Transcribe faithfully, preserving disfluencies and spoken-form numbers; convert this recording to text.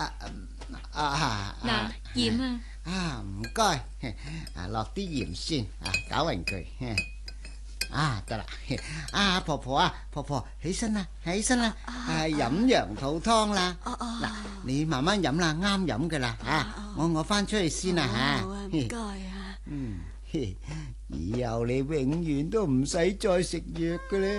啊啊嗱，鹽啊！ 啊，唔該，啊落啲鹽先，啊搞勻佢，啊得啦，啊婆婆啊，婆婆起身啦，起身啦，啊飲羊肚湯啦，嗱你慢慢飲啦，啱飲噶啦，吓我我翻出去先啦吓， 唔該啊， 嗯，以後你永遠都唔使再食藥噶啦。